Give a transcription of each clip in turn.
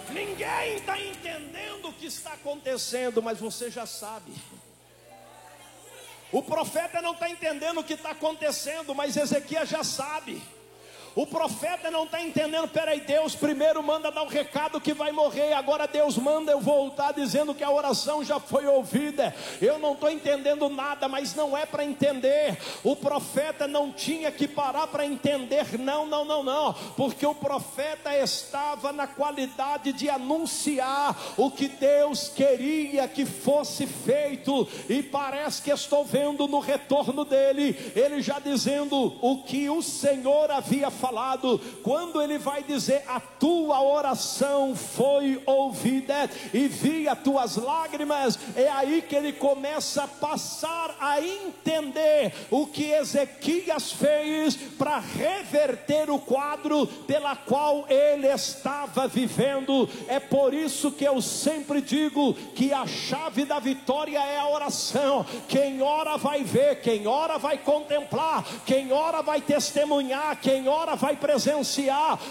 Ninguém está entendendo o que está acontecendo, mas você já sabe. O profeta não está entendendo o que está acontecendo, mas Ezequias já sabe. O profeta não está entendendo, peraí, Deus primeiro manda dar um recado que vai morrer, agora Deus manda eu voltar dizendo que a oração já foi ouvida. Eu não estou entendendo nada, mas não é para entender. O profeta não tinha que parar para entender, não, porque o profeta estava na qualidade de anunciar o que Deus queria que fosse feito, e parece que estou vendo no retorno dele, ele já dizendo o que o Senhor havia falado. Quando ele vai dizer: a tua oração foi ouvida e vi as tuas lágrimas, é aí que ele começa a passar a entender o que Ezequias fez para reverter o quadro pela qual ele estava vivendo. É por isso que eu sempre digo que a chave da vitória é a oração. Quem ora vai ver, quem ora vai contemplar, quem ora vai testemunhar, quem ora vai presenciar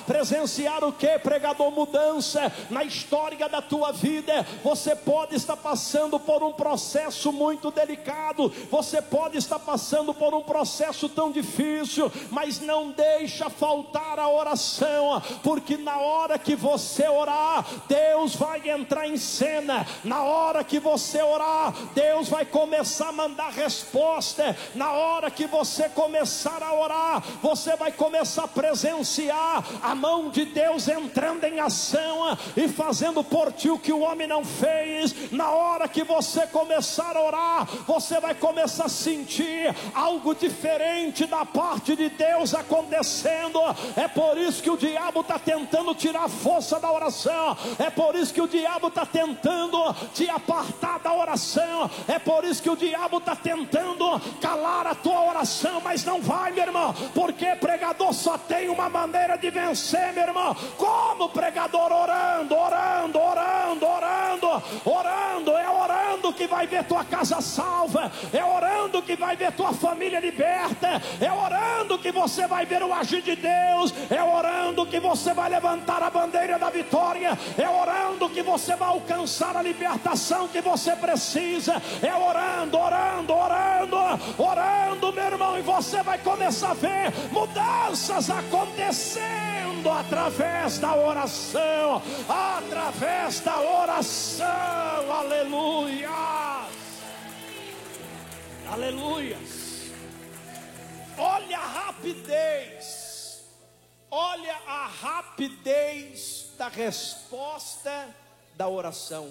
o que, pregador? Mudança na história da tua vida. Você pode estar passando por um processo muito delicado, você pode estar passando por um processo tão difícil, mas não deixa faltar a oração, porque na hora que você orar, Deus vai entrar em cena. Na hora que você orar, Deus vai começar a mandar resposta. Na hora que você começar a orar, você vai começar a presenciar a mão de Deus entrando em ação e fazendo por ti o que o homem não fez. Na hora que você começar a orar, você vai começar a sentir algo diferente da parte de Deus acontecendo. É por isso que o diabo está tentando tirar a força da oração, é por isso que o diabo está tentando te apartar da oração, é por isso que o diabo está tentando calar a tua oração, mas não vai, meu irmão, porque pregador só tem uma maneira de vencer, meu irmão. Como pregador? Orando. É orando que vai ver tua casa salva, é orando que vai ver tua família liberta, é orando que você vai ver o agir de Deus, é orando que você vai levantar a bandeira da vitória, é orando que você vai alcançar a libertação que você precisa, é orando, meu irmão, e você vai começar a ver mudanças acontecendo através da oração, aleluia. Olha a rapidez da resposta da oração.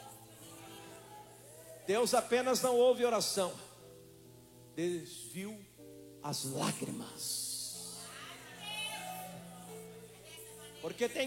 Deus apenas não ouve oração, Deus viu as lágrimas. Porque tem